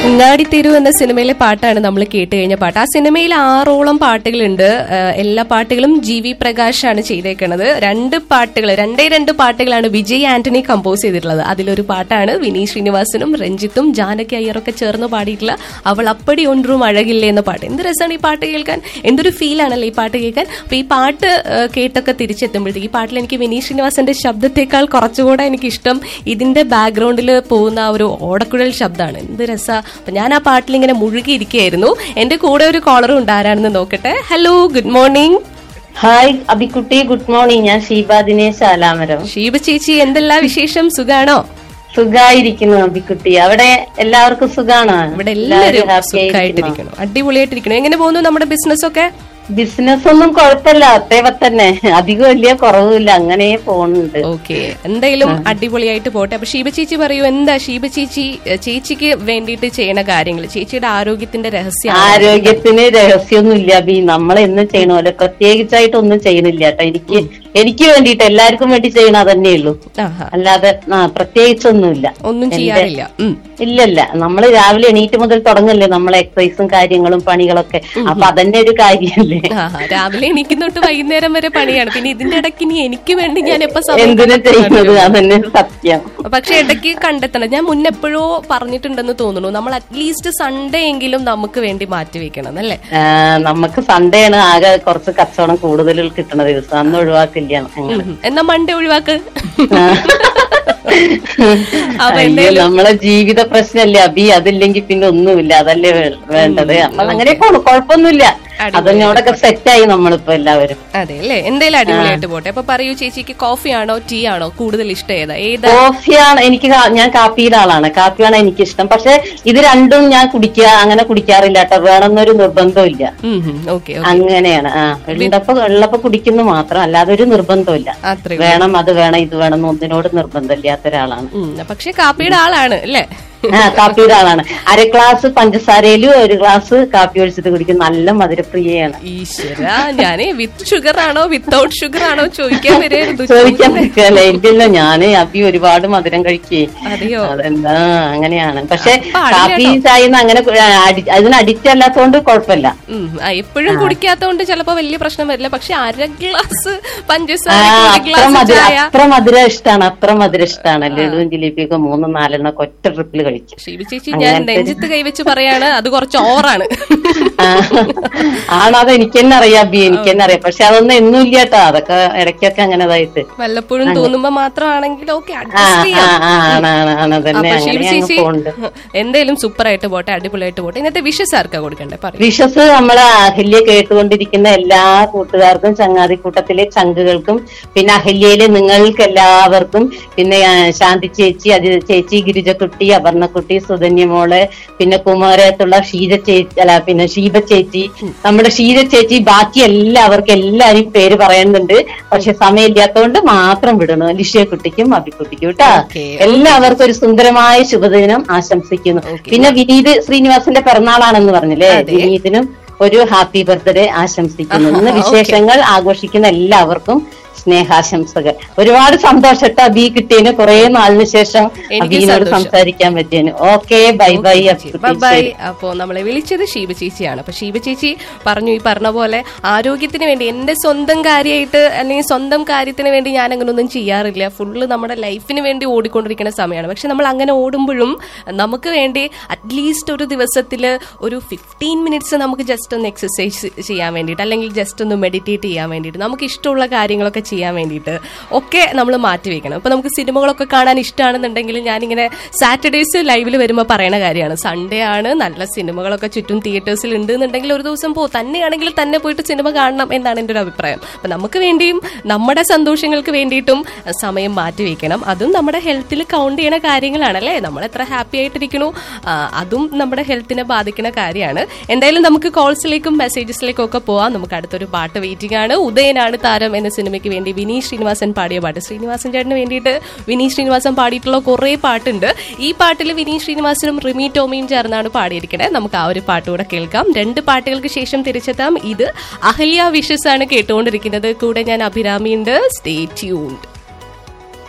അങ്ങാടിത്തേരു എന്ന സിനിമയിലെ പാട്ടാണ് നമ്മൾ കേട്ട് കഴിഞ്ഞ പാട്ട്. ആ സിനിമയിൽ 6ഓളം പാട്ടുകളുണ്ട്. എല്ലാ പാട്ടുകളും GV പ്രകാശാണ് ചെയ്തേക്കുന്നത്. രണ്ട് പാട്ടുകളാണ് വിജയ് ആന്റണി കമ്പോസ് ചെയ്തിട്ടുള്ളത്. അതിലൊരു പാട്ടാണ് വിനീത് ശ്രീനിവാസനും രഞ്ജിത്തും ജാനകി അയ്യറൊക്കെ ചേർന്ന് പാടിയിട്ടുള്ള അവൾ അപ്പടി ഒന്നും അഴകില്ലേ എന്ന പാട്ട്. എന്ത് രസമാണ് ഈ പാട്ട് കേൾക്കാൻ, എന്തൊരു ഫീൽ ആണല്ലോ ഈ പാട്ട് കേൾക്കാൻ. അപ്പൊ ഈ പാട്ട് കേട്ടൊക്കെ തിരിച്ചെത്തുമ്പോഴത്തേക്ക് ഈ പാട്ടിൽ എനിക്ക് വിനീത് ശ്രീനിവാസന്റെ ശബ്ദത്തെക്കാൾ കുറച്ചുകൂടെ എനിക്കിഷ്ടം ഇതിന്റെ ബാക്ക്ഗ്രൗണ്ടിൽ പോകുന്ന ആ ഒരു ഓടക്കുഴൽ ശബ്ദമാണ്. എന്ത് രസ. അപ്പൊ ഞാൻ ആ പാട്ടിൽ ഇങ്ങനെ മുഴുകിയിരിക്കുകയായിരുന്നു. എന്റെ കൂടെ ഒരു കോളറും ഉണ്ട്. ആരാണെന്ന് നോക്കട്ടെ. Hello, good morning. Hi അബിക്കുട്ടി, good morning. ഞാൻ ഷീബ ദിനേശ് ആലാമരം. ഷീബ ചേച്ചി, എന്തെല്ലാം വിശേഷം? സുഖാണോ? സുഖായിരിക്കുന്നു അബിക്കുട്ടി. അവിടെ എല്ലാവർക്കും സുഖാണോ? ഇവിടെ എല്ലാവരും സുഖമായിട്ടിരിക്കണം, അടിപൊളിയായിട്ടിരിക്കണം. എങ്ങനെ പോകുന്നു നമ്മുടെ ബിസിനസ് ഒക്കെ? ബിസിനസ് ഒന്നും കുഴപ്പമില്ല, അതേവ തന്നെ. അധികം വലിയ കുറവില്ല, അങ്ങനെ പോകുന്നുണ്ട്. ഓക്കെ, എന്തായാലും അടിപൊളിയായിട്ട് പോട്ടെ. അപ്പൊ ഷീബ ചേച്ചി പറയൂ, എന്താ ഷീബ ചേച്ചിക്ക് വേണ്ടിയിട്ട് ചെയ്യുന്ന കാര്യങ്ങൾ, ചേച്ചിയുടെ ആരോഗ്യത്തിന്റെ രഹസ്യം? ആരോഗ്യത്തിന് രഹസ്യമൊന്നും ഇല്ല അബി. നമ്മളെന്നും ചെയ്യണ പോലെ പ്രത്യേകിച്ചായിട്ട് ഒന്നും ചെയ്യണില്ല കേട്ടോ. എനിക്ക് വേണ്ടിട്ട്, എല്ലാവർക്കും വേണ്ടി ചെയ്യണ അതന്നെ ഉള്ളൂ, അല്ലാതെ പ്രത്യേകിച്ചൊന്നുമില്ല. ഒന്നും ചെയ്യാറില്ല? ഇല്ലല്ല. നമ്മള് രാവിലെ എണീറ്റ് മുതൽ തുടങ്ങല്ലേ നമ്മളെ എക്സസൈസും കാര്യങ്ങളും പണികളൊക്കെ. അപ്പൊ അതന്നെ ഒരു കാര്യല്ലേ. രാവിലെ എണീക്കുന്നോട്ട് വൈകുന്നേരം വരെ പണിയാണ്. പിന്നെ ഇതിന്റെ ഇടയ്ക്ക് ഇനി എനിക്ക് വേണ്ടി ഞാൻ എപ്പോ എന്തിനാ ചെയ്യുന്നത്? അതന്നെ സത്യം. പക്ഷെ ഇടയ്ക്ക് കണ്ടെത്തണം. ഞാൻ മുന്നെപ്പോഴോ പറഞ്ഞിട്ടുണ്ടെന്ന് തോന്നുന്നു, നമ്മൾ അറ്റ്ലീസ്റ്റ് സൺഡേ എങ്കിലും നമുക്ക് വേണ്ടി മാറ്റിവെക്കണം അല്ലേ? നമുക്ക് സൺഡേ ആണ് ആകെ കുറച്ച് കച്ചവടം കൂടുതൽ കിട്ടുന്ന ദിവസം. അന്ന് ഒഴിവാക്കില്ല. എന്നാ മൺഡേ ഒഴിവാക്ക്. നമ്മളെ ജീവിത പ്രശ്നല്ലേ അബി, അതില്ലെങ്കിൽ പിന്നെ ഒന്നുമില്ല. അതല്ലേ വേണ്ടത്. നമ്മൾ അങ്ങനെ പോണു, കുഴപ്പമൊന്നുമില്ല. അതന്നോടൊക്കെ സെറ്റായി നമ്മളിപ്പോ എല്ലാവരും. അതെ അല്ലേ? എന്തായാലും അടിപൊളിയായിട്ട് പോട്ടെ. അപ്പൊ പറയൂ ചേച്ചിക്ക്, കോഫി ആണോ ടീ ആണോ കൂടുതൽ ഇഷ്ടം? ഏതാ? കോഫിയാണ് എനിക്ക്. ഞാൻ കാപ്പിയുടെ ആളാണ്. കാപ്പിയാണ് എനിക്കിഷ്ടം. പക്ഷെ ഇത് രണ്ടും ഞാൻ അങ്ങനെ കുടിക്കാറില്ല കേട്ടോ. വേണമെന്നൊരു നിർബന്ധമില്ല. അങ്ങനെയാണ്. ഉള്ളപ്പോ കുടിക്കുന്നു മാത്രം, അല്ലാതെ ഒരു നിർബന്ധമില്ല. വേണം, അത് വേണം, ഇത് വേണം ഒന്നിനോട് നിർബന്ധമില്ലാത്ത ഒരാളാണ്. പക്ഷെ കാപ്പിയുടെ ആളാണ് അല്ലേ? കാപ്പിയുടെ ആളാണ്. 1 ഗ്ലാസ് പഞ്ചസാരയിലും 1 ഗ്ലാസ് കാപ്പി ഒഴിച്ചിട്ട് കുടിക്കും. നല്ല മധുരപ്രിയയാണ്. ഈശ്വര, ഞാന് വിത്ത് ഷുഗർ ആണോ വിത്തൗട്ട് ഷുഗർ ആണോ ചോദിക്കാൻ പറ്റില്ല. ഇല്ല, ഞാന് അബി ഒരുപാട് മധുരം കഴിക്കേ. അതെന്താ അങ്ങനെയാണ്. പക്ഷെ കാപ്പി ചായ അങ്ങനെ അതിന് അഡിക്റ്റ് അല്ലാത്തോണ്ട് കുഴപ്പമില്ല. എപ്പോഴും കുടിക്കാത്തോണ്ട് ചിലപ്പോ വലിയ പ്രശ്നം വരില്ല. പക്ഷെ 1 ഗ്ലാസ് പഞ്ചസാര അത്ര മധുരം ഇഷ്ടമാണ്. അത്ര മധുരം ഇഷ്ടമാണ്. ലഡുവും ജിലേബിയൊക്കെ 3-4 ഒറ്റ ട്രിപ്പിൽ കഴിക്കും. ഷീബ ചേച്ചി, ഞാൻ നെഞ്ചത്ത് കൈവച്ച് പറയാണ്, അത് കുറച്ച് ഓവറാണ്. ആണോ? അത് എനിക്ക് തന്നെ അറിയാം അബി, എനിക്ക് തന്നെ അറിയാം. പക്ഷെ അതൊന്നും എന്നും ഇല്ല കേട്ടോ. അതൊക്കെ ഇടയ്ക്കൊക്കെ അങ്ങനെ ഇതായിട്ട് വല്ലപ്പോഴും തോന്നുമ്പോ മാത്രമാണെങ്കിൽ എന്തായാലും സൂപ്പർ ആയിട്ട് പോട്ടെ, അടിപൊളിയായിട്ട് പോട്ടെ. ഇന്നത്തെ വിഷസ് ആർക്കാ കൊടുക്കണ്ടേ? വിഷസ് നമ്മളെ അഹല്യ കേട്ടുകൊണ്ടിരിക്കുന്ന എല്ലാ കൂട്ടുകാർക്കും, ചങ്ങാതിക്കൂട്ടത്തിലെ ചങ്കുകൾക്കും, പിന്നെ അഹല്യയിലെ നിങ്ങൾക്ക് എല്ലാവർക്കും, പിന്നെ ശാന്തി ചേച്ചി, അജിത ചേച്ചി, ഗിരിജക്കുട്ടി, അപർണക്കുട്ടി, സുധന്യമോള്, പിന്നെ കുമാരത്തുള്ള പിന്നെ ഷീബ ചേച്ചി, നമ്മുടെ ഷീജ ചേച്ചി, ബാക്കി എല്ലാവരും പേര് പറയുന്നുണ്ട്. പക്ഷെ സമയമില്ലാത്തതുകൊണ്ട് മാത്രം വിടണു. ലിഷ്യക്കുട്ടിക്കും അബിക്കുട്ടിക്കും കേട്ടാ. എല്ലാവർക്കും ഒരു സുന്ദരമായ ശുഭദിനം ആശംസിക്കുന്നു. പിന്നെ വിനീത് ശ്രീനിവാസന്റെ പിറന്നാളാണെന്ന് പറഞ്ഞില്ലേ? വിനീതിനും ഒരു ഹാപ്പി ബർത്ത്ഡേ ആശംസിക്കുന്നു. ഇന്ന് വിശേഷങ്ങൾ ആഘോഷിക്കുന്ന എല്ലാവർക്കും സ്നേഹാശംസകൾ. ഒരുപാട് സന്തോഷം കേട്ടോ അബി കിട്ടിയതിന്. കുറെ നാളിന് ശേഷം അബീനോട് സംസാരിക്കാൻ പറ്റിയതിന്. Okay, bye bye. ബൈ. അപ്പോ നമ്മളെ വിളിച്ചത് ഷീബ ചേച്ചിയാണ്. അപ്പൊ ഷീബ ചേച്ചി പറഞ്ഞു, ഈ പറഞ്ഞ പോലെ ആരോഗ്യത്തിന് വേണ്ടി, എന്റെ സ്വന്തം കാര്യമായിട്ട് അല്ലെങ്കിൽ സ്വന്തം കാര്യത്തിന് വേണ്ടി ഞാൻ അങ്ങനെ ഒന്നും ചെയ്യാറില്ല. ഫുള്ള് നമ്മുടെ ലൈഫിന് വേണ്ടി ഓടിക്കൊണ്ടിരിക്കുന്ന സമയമാണ്. പക്ഷെ നമ്മൾ അങ്ങനെ ഓടുമ്പോഴും നമുക്ക് വേണ്ടി അറ്റ്ലീസ്റ്റ് ഒരു ദിവസത്തില് ഒരു 15 മിനിറ്റ്സ് നമുക്ക് ജസ്റ്റ് ഒന്ന് എക്സസൈസ് ചെയ്യാൻ വേണ്ടിയിട്ട്, അല്ലെങ്കിൽ ജസ്റ്റ് ഒന്ന് മെഡിറ്റേറ്റ് ചെയ്യാൻ വേണ്ടിയിട്ട്, നമുക്ക് ഇഷ്ടമുള്ള കാര്യങ്ങളൊക്കെ ചെയ്യാൻ വേണ്ടിയിട്ട് ഒക്കെ നമ്മൾ മാറ്റിവെക്കണം. ഇപ്പൊ നമുക്ക് സിനിമകളൊക്കെ കാണാൻ ഇഷ്ടമാണെന്നുണ്ടെങ്കിൽ, ഞാനിങ്ങനെ സാറ്റർഡേസ് ലൈവിൽ വരുമ്പോൾ പറയണ കാര്യമാണ്, സൺഡേ ആണ്, നല്ല സിനിമകളൊക്കെ ചുറ്റും തിയേറ്റേഴ്സിൽ ഉണ്ട് എന്നുണ്ടെങ്കിൽ ഒരു ദിവസം തന്നെയാണെങ്കിൽ തന്നെ പോയിട്ട് സിനിമ കാണണം എന്നാണ് എൻ്റെ ഒരു അഭിപ്രായം. അപ്പൊ നമുക്ക് വേണ്ടിയും നമ്മുടെ സന്തോഷങ്ങൾക്ക് വേണ്ടിയിട്ടും സമയം മാറ്റിവെക്കണം. അതും നമ്മുടെ ഹെൽത്തിൽ കൗണ്ട് ചെയ്യണ കാര്യങ്ങളാണല്ലേ? നമ്മൾ എത്ര ഹാപ്പി ആയിട്ടിരിക്കണു, അതും നമ്മുടെ ഹെൽത്തിനെ ബാധിക്കുന്ന കാര്യമാണ്. എന്തായാലും നമുക്ക് കോൾസിലേക്കും മെസ്സേജസിലേക്കും ഒക്കെ പോവാം. നമുക്ക് അടുത്തൊരു പാട്ട് വെയിറ്റിംഗ് ആണ്. ഉദയനാണ് താരം എന്ന സിനിമയ്ക്ക് വേണ്ടി വിനീത് ശ്രീനിവാസൻ പാടിയ പാട്ട്. ശ്രീനിവാസൻ ചേട്ടന് വേണ്ടിയിട്ട് വിനീത് ശ്രീനിവാസൻ പാടിയിട്ടുള്ള കുറെ പാട്ടുണ്ട്. ഈ പാട്ടിൽ വിനീത് ശ്രീനിവാസനും റിമി ടോമിയും ചേർന്നാണ് പാടിയിരിക്കുന്നത്. നമുക്ക് ആ ഒരു പാട്ട് കൂടെ കേൾക്കാം. 2 പാട്ടുകൾക്ക് ശേഷം തിരിച്ചെത്താം. ഇത് അഹല്യ വിഷസ് ആണ് കേട്ടുകൊണ്ടിരിക്കുന്നത്. കൂടെ ഞാൻ അഭിരാമിയുണ്ട്. Stay tuned.